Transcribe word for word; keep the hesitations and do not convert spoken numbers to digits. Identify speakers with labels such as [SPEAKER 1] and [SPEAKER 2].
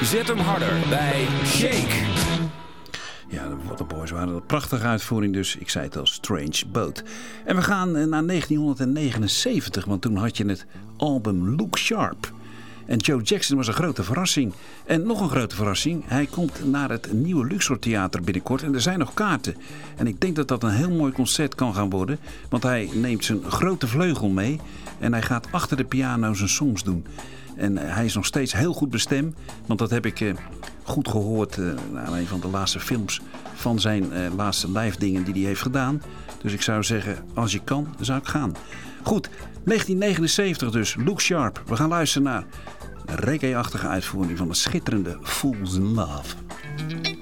[SPEAKER 1] Zet hem harder bij Shake.
[SPEAKER 2] Ja, de Waterboys waren een prachtige uitvoering, dus ik zei het al, Strange Boat. En we gaan naar negentien negenenzeventig, want toen had je het album Look Sharp. En Joe Jackson was een grote verrassing. En nog een grote verrassing, hij komt naar het nieuwe Luxor Theater binnenkort en er zijn nog kaarten. En ik denk dat dat een heel mooi concert kan gaan worden, want hij neemt zijn grote vleugel mee en hij gaat achter de piano zijn songs doen. En hij is nog steeds heel goed bestemd, want dat heb ik uh, goed gehoord uh, naar een van de laatste films van zijn uh, laatste live dingen die hij heeft gedaan. Dus ik zou zeggen, als je kan, dan zou ik gaan. Goed, negentien negenenzeventig dus, Look Sharp. We gaan luisteren naar een reggae-achtige uitvoering van de schitterende Fools in Love.